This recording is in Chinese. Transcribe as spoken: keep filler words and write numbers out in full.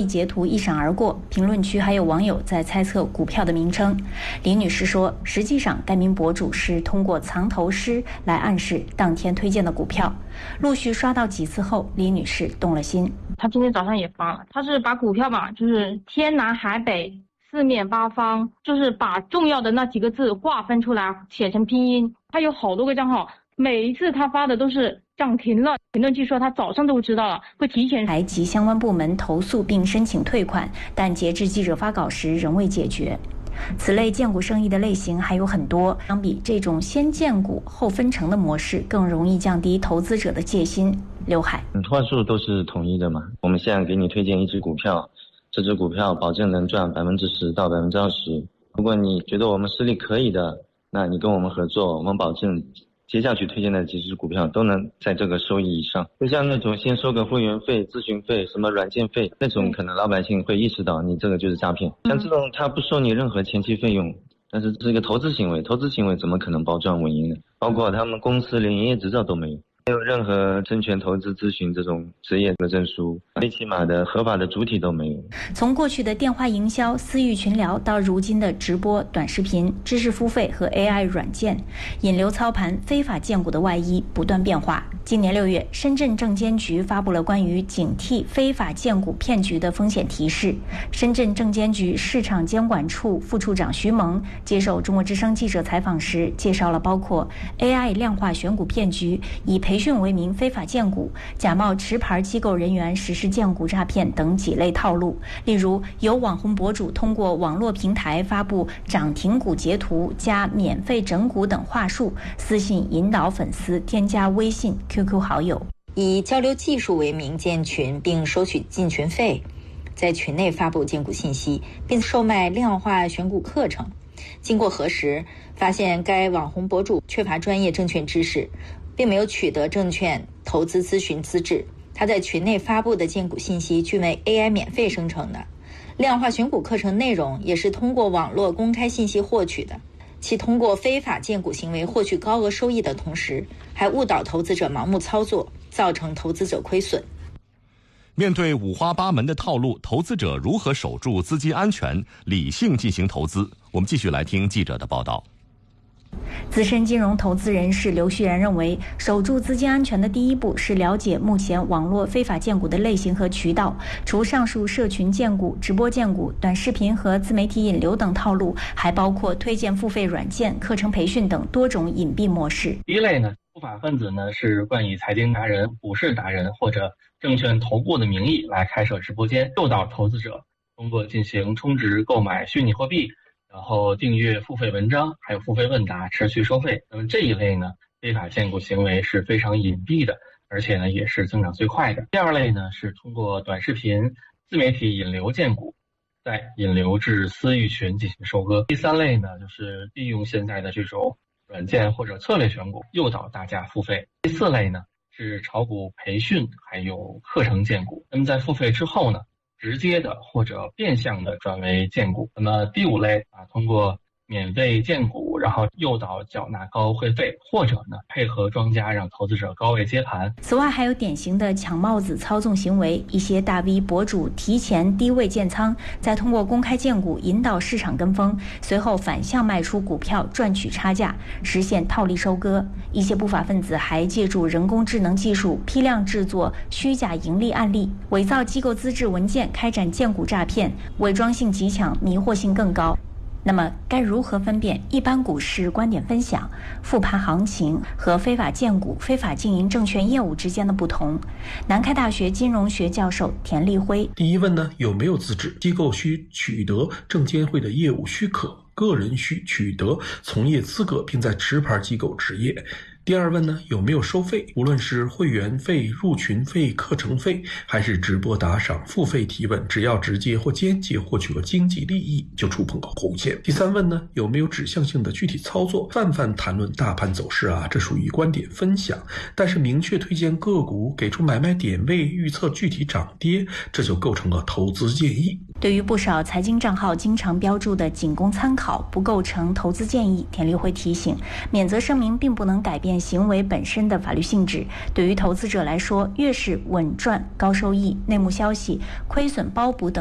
截图一闪而过，评论区还有网友在猜测股票的名称。李女士说，实际上该名博主是通过藏头诗来暗示当天推荐的股票。陆续刷到几次后，李女士动了心。 他今天早上也发了，他是把股票吧，就是天南海北四面八方，就是把重要的那几个字划分出来写成拼音。他有好多个账号，每一次他发的都是涨停了，评论区说他早上都知道了，会提前还及相关部门投诉并申请退款，但截至记者发稿时仍未解决。此类荐股生意的类型还有很多，相比这种先荐股后分成的模式，更容易降低投资者的戒心。刘海， 话术都是统一的嘛，我们现在给你推荐一只股票，这只股票保证能赚百分之十到百分之二十。如果你觉得我们实力可以的，那你跟我们合作，我们保证接下去推荐的几只股票都能在这个收益以上。就像那种先收个会员费、咨询费、什么软件费，那种可能老百姓会意识到你这个就是诈骗。像这种他不收你任何前期费用，但是这是一个投资行为，投资行为怎么可能保赚稳赢呢？包括他们公司连营业执照都没有。没有任何证券投资咨询这种职业的证书，最起码的合法的主体都没有。 从过去的电话营销、私域群聊，到如今的直播、短视频、知识付费和 A I 软件，引流操盘、非法荐股的外衣不断变化。今年六月，深圳证监局发布了关于警惕非法荐股骗局的风险提示。深圳证监局市场监管处副处长徐萌接受中国之声记者采访时，介绍了包括 A I 量化选股骗局、以培训为名非法荐股、假冒持牌机构人员实施荐股诈骗等几类套路。例如，有网红博主通过网络平台发布涨停股截图加免费整股等话术，私信引导粉丝添加微信、Q Q 好友， 以交流技术为名建群并收取进群费，在群内发布荐股信息，并售卖量化选股课程。经过核实，发现该网红博主缺乏专业证券知识，并没有取得证券投资咨询资质。他在群内发布的荐股信息均为 A I 免费生成的，量化选股课程内容也是通过网络公开信息获取的。其通过非法荐股行为获取高额收益的同时，还误导投资者盲目操作，造成投资者亏损。 面对五花八门的套路，投资者如何守住资金安全，理性进行投资？我们继续来听记者的报道。 资深金融投资人士刘旭然认为，守住资金安全的第一步是了解目前网络非法荐股的类型和渠道。除上述社群荐股、直播荐股、短视频和自媒体引流等套路，还包括推荐付费软件、课程培训等多种隐蔽模式。 第一类呢，不法分子呢是冠以财经达人、股市达人或者证券投顾的名义来开设直播间，诱导投资者通过进行充值购买虚拟货币，然后订阅付费文章，还有付费问答，持续收费。那么这一类呢，非法荐股行为是非常隐蔽的，而且呢也是增长最快的。第二类呢是通过短视频、自媒体引流荐股，再引流至私域群进行收割。第三类呢就是利用现在的这种软件或者策略选股，诱导大家付费。第四类呢是炒股培训还有课程荐股，那么在付费之后呢，直接的或者变相的转为荐股。那么第五类啊，通过免费荐股，然后诱导缴纳高会费，或者呢配合庄家让投资者高位接盘。 此外，还有典型的抢帽子操纵行为，一些大 V 博主提前低位建仓，再通过公开荐股引导市场跟风，随后反向卖出股票赚取差价，实现套利收割。一些不法分子还借助人工智能技术批量制作虚假盈利案例，伪造机构资质文件开展荐股诈骗，伪装性极强，迷惑性更高。那么该如何分辨一般股市观点分享、复盘行情和非法荐股、非法经营证券业务之间的不同？南开大学金融学教授田立辉： 第一问呢，有没有资质？机构需取得证监会的业务许可，个人需取得从业资格，并在持牌机构执业。第二问呢，有没有收费？无论是会员费、入群费、课程费，还是直播打赏、付费提问，只要直接或间接获取了经济利益，就触碰到红线。第三问呢，有没有指向性的具体操作？泛泛谈论大盘走势啊，这属于观点分享，但是明确推荐个股，给出买卖点位，预测具体涨跌，这就构成了投资建议。 对于不少财经账号经常标注的仅供参考，不构成投资建议，田立辉提醒，免责声明并不能改变行为本身的法律性质。对于投资者来说，越是稳赚高收益、内幕消息、亏损包补等